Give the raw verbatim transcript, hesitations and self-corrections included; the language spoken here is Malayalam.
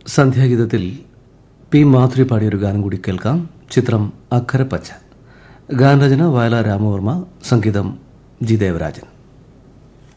സന്ധ്യാഗീതത്തിൽ പി മാധുരി പാടിയൊരു ഗാനം കൂടി കേൾക്കാം. ചിത്രം അക്കരപ്പച്ച. ഗാനരചന വയലാർ രാമവർമ്മ, സംഗീതം ജി ദേവരാജൻ.